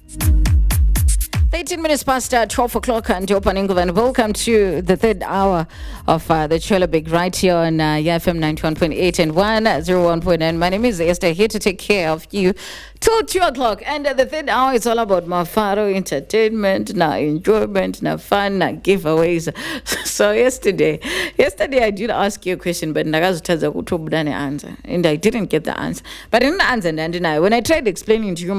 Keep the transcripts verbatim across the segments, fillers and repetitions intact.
eighteen minutes past uh, twelve o'clock and opening and welcome to the third hour of uh, the Trailer Big right here on uh, F M ninety-one point eight and one oh one point nine. My name is Esther, here to take care of you till two o'clock. And uh, the third hour is all about Mafaro entertainment, na enjoyment, na fun, na giveaways. So yesterday, yesterday I did ask you a question, but ndakazotadza kutobuda answer, and I didn't get the answer. But in the answer, when I tried explaining to you,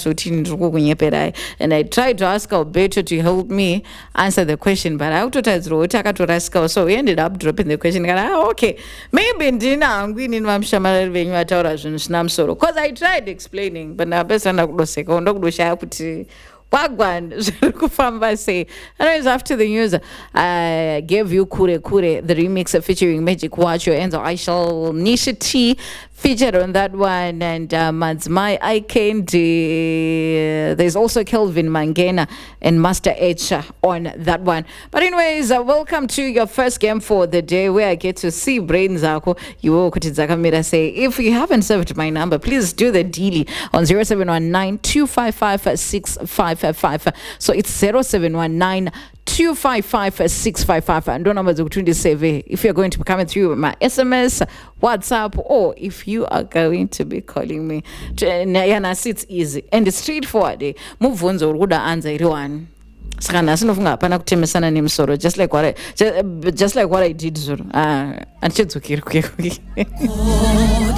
and I tried to ask Alberto to help me answer the question, but I to so we ended up dropping the question. Ah, okay, maybe ndina ngwini mamshamara venyu ataura zvinhu zvina musoro, because I tried explaining, but now best ndakudoseka ndokudoshaya kuti Wagwan, say. Anyways, after the news, I gave you Kure Kure, the remix featuring Magic Wacho and I Shall Nisha T featured on that one, and uh, Madzmai Ikendi. There's also Kelvin Mangena and Master H on that one. But anyways, uh, welcome to your first game for the day, where I get to see Brain Zako. You will say, if you haven't saved my number, please do the dealy on zero seven one nine two five five six five five five. So it's zero seven one nine two five five six five five. And don't number to save if you're going to be coming through my S M S, WhatsApp, or if you are going to be calling me. It's easy and it's straightforward. Move on, so good answer one. Just like what I just, just like what I did. Ah, and